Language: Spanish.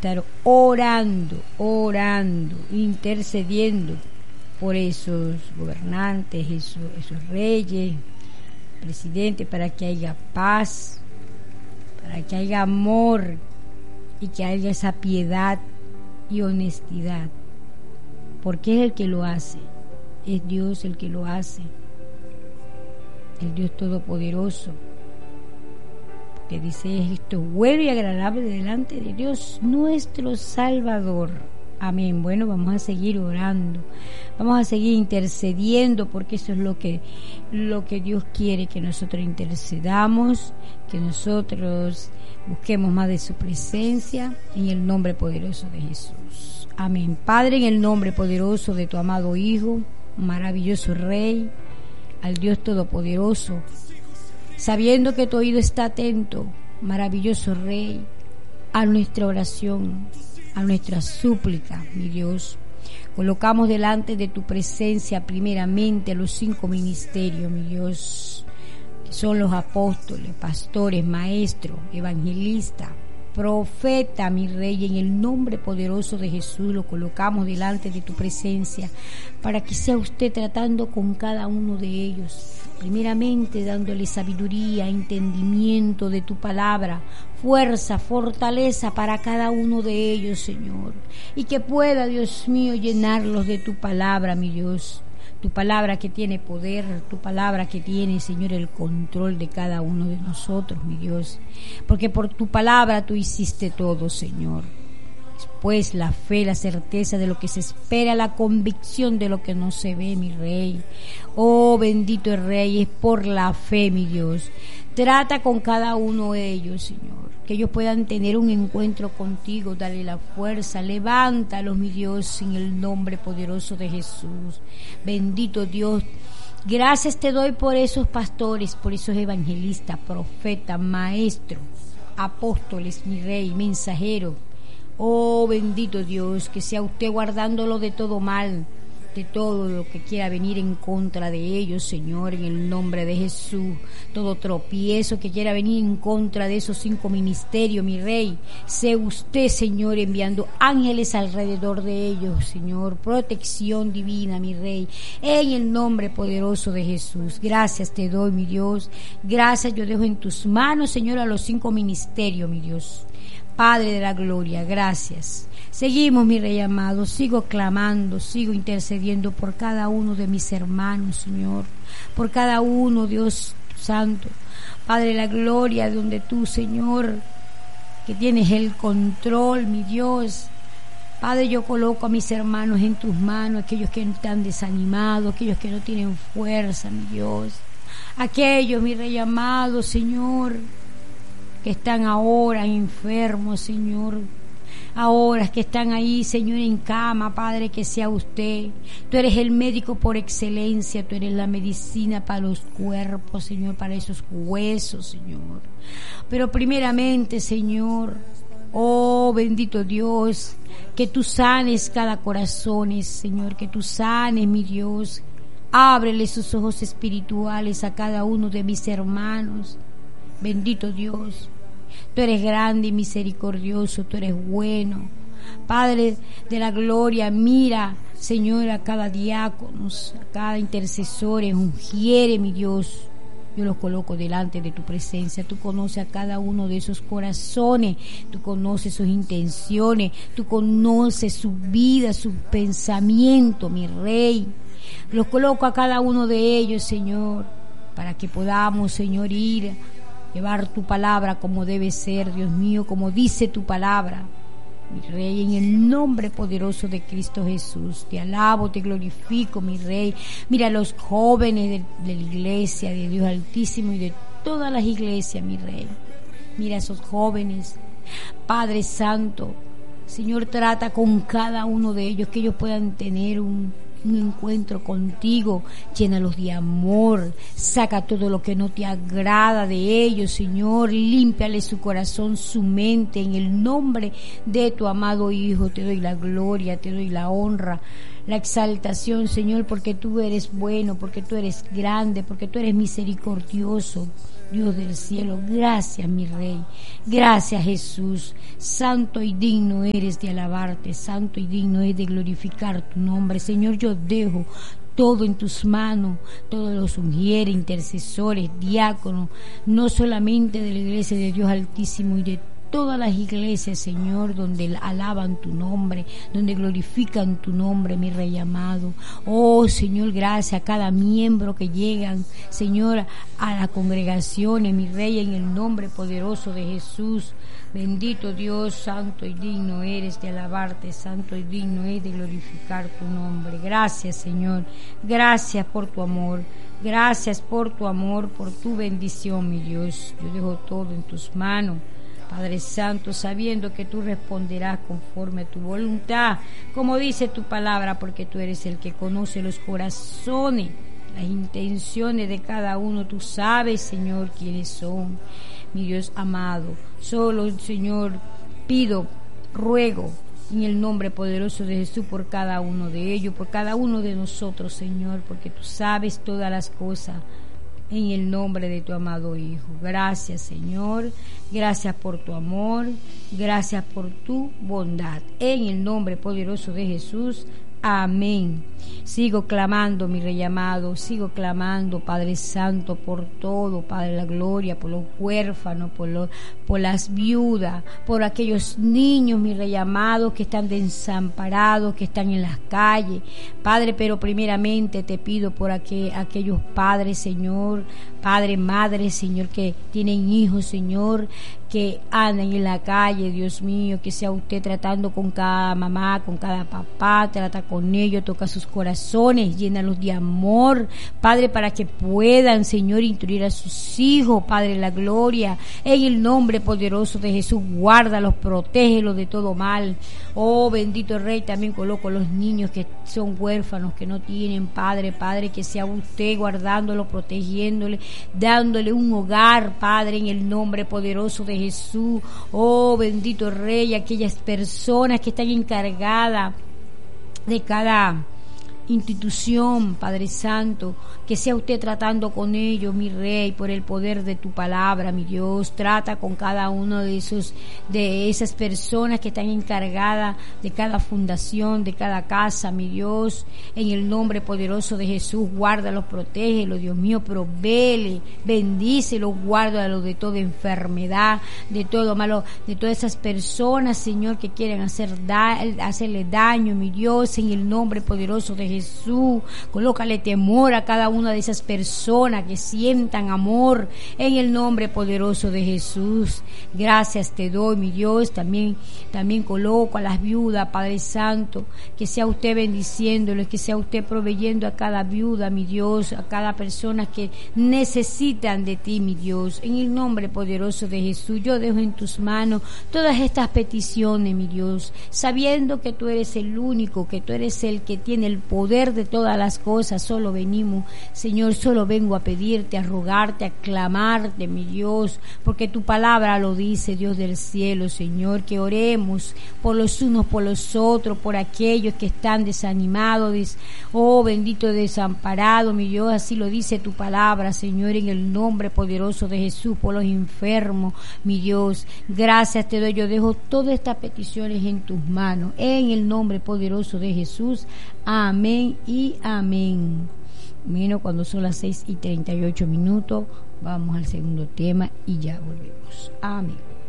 estar orando, intercediendo por esos gobernantes, esos reyes, presidentes, para que haya paz, para que haya amor y que haya esa piedad y honestidad, porque es el que lo hace, es Dios el que lo hace, el Dios Todopoderoso, que dice: esto es bueno y agradable delante de Dios nuestro Salvador. Amén. Bueno, vamos a seguir orando, vamos a seguir intercediendo, porque eso es lo que Dios quiere, que nosotros intercedamos, que nosotros busquemos más de su presencia, en el nombre poderoso de Jesús. Amén. Padre, en el nombre poderoso de tu amado Hijo, maravilloso Rey, al Dios Todopoderoso, sabiendo que tu oído está atento, maravilloso Rey, a nuestra oración, a nuestra súplica, mi Dios. Colocamos delante de tu presencia primeramente los 5 ministerios, mi Dios, que son los apóstoles, pastores, maestros, evangelistas, profeta, mi Rey. En el nombre poderoso de Jesús lo colocamos delante de tu presencia, para que sea usted tratando con cada uno de ellos, primeramente dándole sabiduría, entendimiento de tu palabra, fuerza, fortaleza para cada uno de ellos, Señor, y que pueda, Dios mío, llenarlos de tu palabra, mi Dios, tu palabra que tiene poder, tu palabra que tiene, Señor, el control de cada uno de nosotros, mi Dios, porque por tu palabra tú hiciste todo, Señor. Pues la fe, la certeza de lo que se espera, la convicción de lo que no se ve, mi Rey. Oh, bendito el Rey, es por la fe, mi Dios. Trata con cada uno de ellos, Señor, que ellos puedan tener un encuentro contigo. Dale la fuerza, levántalos, mi Dios, en el nombre poderoso de Jesús. Bendito Dios, gracias te doy por esos pastores, por esos evangelistas, profetas, maestros, apóstoles, mi Rey, mensajeros. Oh, bendito Dios, que sea usted guardándolo de todo mal, de todo lo que quiera venir en contra de ellos, Señor, en el nombre de Jesús. Todo tropiezo que quiera venir en contra de esos 5 ministerios, mi Rey, sea usted, Señor, enviando ángeles alrededor de ellos, Señor, protección divina, mi Rey, en el nombre poderoso de Jesús. Gracias te doy, mi Dios, gracias yo dejo en tus manos, Señor, a los 5 ministerios, mi Dios. Padre de la gloria, gracias. Seguimos, mi Rey amado, sigo clamando, sigo intercediendo por cada uno de mis hermanos, Señor, por cada uno, Dios Santo. Padre de la gloria, donde tú, Señor, que tienes el control, mi Dios. Padre, yo coloco a mis hermanos en tus manos, aquellos que están desanimados, aquellos que no tienen fuerza, mi Dios. Aquellos, mi Rey amado, Señor, que están ahora enfermos, Señor, ahora que están ahí, Señor, en cama, Padre, que sea usted. Tú eres el médico por excelencia, tú eres la medicina para los cuerpos, Señor, para esos huesos, Señor. Pero primeramente, Señor, oh bendito Dios, que tú sanes cada corazón, Señor, que tú sanes, mi Dios. Ábrele sus ojos espirituales a cada uno de mis hermanos. Bendito Dios, tú eres grande y misericordioso, tú eres bueno. Padre de la gloria, mira, Señor, a cada diácono, a cada intercesor, ungiere, mi Dios. Yo los coloco delante de tu presencia. Tú conoces a cada uno de esos corazones, tú conoces sus intenciones, tú conoces su vida, su pensamiento, mi Rey. Los coloco a cada uno de ellos, Señor, para que podamos, Señor, ir llevar tu palabra como debe ser, Dios mío, como dice tu palabra, mi Rey, en el nombre poderoso de Cristo Jesús. Te alabo, te glorifico, mi Rey. Mira a los jóvenes de la iglesia de Dios Altísimo y de todas las iglesias, mi Rey. Mira a esos jóvenes, Padre Santo, Señor, trata con cada uno de ellos, que ellos puedan tener un encuentro contigo. Llénalos de amor, saca todo lo que no te agrada de ellos, Señor, límpiale su corazón, su mente, en el nombre de tu amado Hijo. Te doy la gloria, te doy la honra, la exaltación, Señor, porque tú eres bueno, porque tú eres grande, porque tú eres misericordioso, Dios del cielo. Gracias, mi Rey. Gracias, Jesús. Santo y digno eres de alabarte, santo y digno es de glorificar tu nombre. Señor, yo dejo todo en tus manos, todos los ungieres, intercesores, diáconos, no solamente de la Iglesia de Dios Altísimo y de todas las iglesias, Señor, donde alaban tu nombre, donde glorifican tu nombre, mi Rey amado. Oh, Señor, gracias a cada miembro que llegan, Señor, a la congregación, mi Rey, en el nombre poderoso de Jesús. Bendito Dios, santo y digno eres de alabarte, santo y digno es de glorificar tu nombre. Gracias, Señor. Gracias por tu amor. Gracias por tu amor, por tu bendición, mi Dios. Yo dejo todo en tus manos, Padre Santo, sabiendo que tú responderás conforme a tu voluntad, como dice tu palabra, porque tú eres el que conoce los corazones, las intenciones de cada uno. Tú sabes, Señor, quiénes son, mi Dios amado. Solo, Señor, pido, ruego, en el nombre poderoso de Jesús, por cada uno de ellos, por cada uno de nosotros, Señor, porque tú sabes todas las cosas. En el nombre de tu amado Hijo. Gracias, Señor. Gracias por tu amor. Gracias por tu bondad. En el nombre poderoso de Jesús. Amén. Sigo clamando, mi Rey amado, sigo clamando, Padre Santo, por todo, Padre de la gloria, por los huérfanos, por las viudas, por aquellos niños, mi Rey amado, que están desamparados, que están en las calles, Padre, pero primeramente te pido por aquellos padres, Señor, Padre, madre, Señor, que tienen hijos, Señor, que andan en la calle, Dios mío, que sea usted tratando con cada mamá, con cada papá, trata con ellos, toca sus corazones, llénalos de amor, Padre, para que puedan, Señor, instruir a sus hijos, Padre, la gloria, en el nombre poderoso de Jesús. Guárdalos, protégelos de todo mal. Oh, bendito Rey, también coloco los niños que son huérfanos, que no tienen Padre, que sea usted guardándolos, protegiéndoles, dándole un hogar, Padre, en el nombre poderoso de Jesús. Oh, bendito Rey, aquellas personas que están encargadas de cada institución, Padre Santo, que sea usted tratando con ellos, mi Rey, por el poder de tu palabra, mi Dios. Trata con cada uno de esas personas que están encargadas de cada fundación, de cada casa, mi Dios, en el nombre poderoso de Jesús. Guárdalos, protégelos, Dios mío, provéele, bendícelos, guárdalos de toda enfermedad, de todo malo, de todas esas personas, Señor, que quieren hacerle daño, mi Dios, en el nombre poderoso de Jesús. Colócale temor a cada una de esas personas, que sientan amor en el nombre poderoso de Jesús. Gracias te doy, mi Dios. También coloco a las viudas, Padre Santo, que sea usted bendiciéndoles, que sea usted proveyendo a cada viuda, mi Dios, a cada persona que necesitan de ti, mi Dios. En el nombre poderoso de Jesús, yo dejo en tus manos todas estas peticiones, mi Dios, sabiendo que tú eres el único, que tú eres el que tiene el poder de todas las cosas. Solo venimos, Señor, solo vengo a pedirte, a rogarte, a clamarte, mi Dios, porque tu palabra lo dice, Dios del cielo, Señor, que oremos por los unos por los otros, por aquellos que están desanimados, oh bendito desamparado, mi Dios, así lo dice tu palabra, Señor, en el nombre poderoso de Jesús, por los enfermos, mi Dios. Gracias te doy, yo dejo todas estas peticiones en tus manos, en el nombre poderoso de Jesús. Amén y amén. Bueno, cuando son las 6:38, vamos al segundo tema y ya volvemos. Amén.